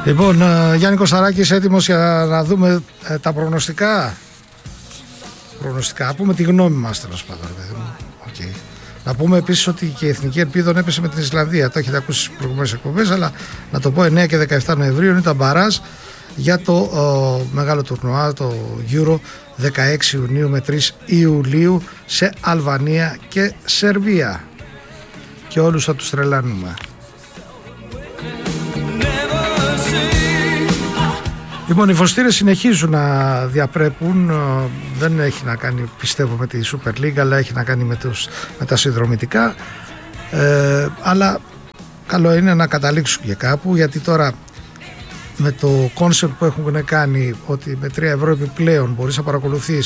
Λοιπόν, Γιάννη Κωσταράκης έτοιμος για να δούμε τα προγνωστικά. Πούμε τη γνώμη μας, τέλος πάντων. Okay. Να πούμε επίσης ότι και η Εθνική Ελπίδων έπεσε με την Ισλανδία. Το έχετε ακούσει στις προηγούμενες εκπομπές, αλλά να το πω, 9 και 17 Νοεμβρίου είναι τα μπαράζ για το μεγάλο τουρνουά, το Euro, 16 Ιουνίου με 3 Ιουλίου σε Αλβανία και Σερβία. Και όλους θα τους τρελάνουμε. Λοιπόν, οι φωστήρες συνεχίζουν να διαπρέπουν. Δεν έχει να κάνει, πιστεύω, με τη Super League, αλλά έχει να κάνει με τα συνδρομητικά. Αλλά καλό είναι να καταλήξουν και κάπου, γιατί τώρα με το concept που έχουν κάνει, ότι με 3 ευρώ επιπλέον μπορείς να παρακολουθείς